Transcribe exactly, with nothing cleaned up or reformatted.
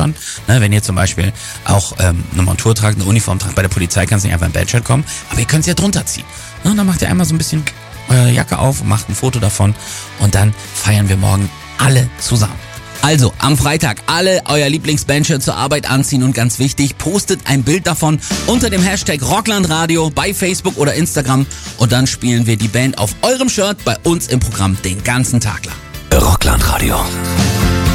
Monturen. Ne, wenn ihr zum Beispiel auch ähm, eine Montur tragt, eine Uniform tragt, bei der Polizei kannst du nicht einfach in Badge kommen, aber ihr könnt es ja drunter ziehen. Ne, dann macht ihr einmal so ein bisschen eure Jacke auf und macht ein Foto davon und dann feiern wir morgen alle zusammen. Also, am Freitag alle euer Lieblingsbandshirt zur Arbeit anziehen und ganz wichtig, postet ein Bild davon unter dem Hashtag Rocklandradio bei Facebook oder Instagram und dann spielen wir die Band auf eurem Shirt bei uns im Programm den ganzen Tag lang. Rocklandradio.